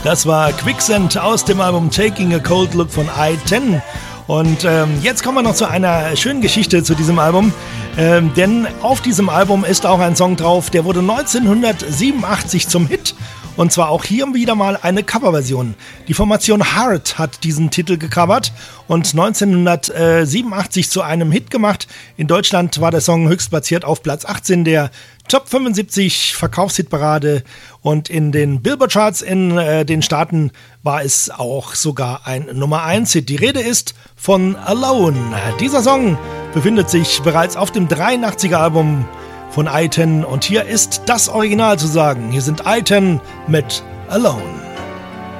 Das war Quicksand aus dem Album Taking a Cold Look von I-10. Und jetzt kommen wir noch zu einer schönen Geschichte zu diesem Album. Denn auf diesem Album ist auch ein Song drauf, der wurde 1987 zum Hit. Und zwar auch hier wieder mal eine Coverversion. Die Formation Heart hat diesen Titel gecovert und 1987 zu einem Hit gemacht. In Deutschland war der Song höchstplatziert auf Platz 18 der Top 75 Verkaufshitparade und in den Billboard-Charts in den Staaten war es auch sogar ein Nummer 1 Hit. Die Rede ist von Alone. Dieser Song befindet sich bereits auf dem 83er Album von I-10 und hier ist das Original zu sagen. Hier sind I-10 mit Alone.